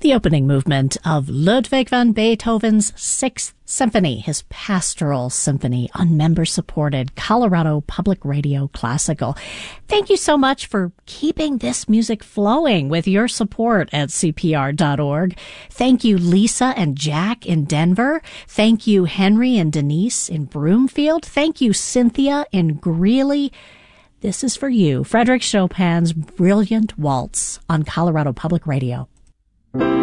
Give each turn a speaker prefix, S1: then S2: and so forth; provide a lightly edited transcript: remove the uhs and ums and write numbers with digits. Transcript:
S1: The opening movement of Ludwig van Beethoven's Sixth Symphony, his Pastoral Symphony, on member-supported Colorado Public Radio Classical. Thank you so much for keeping this music flowing with your support at CPR.org. Thank you, Lisa and Jack in Denver. Thank you, Henry and Denise in Broomfield. Thank you, Cynthia in Greeley. This is for you, Frédéric Chopin's Brilliant Waltz on Colorado Public Radio.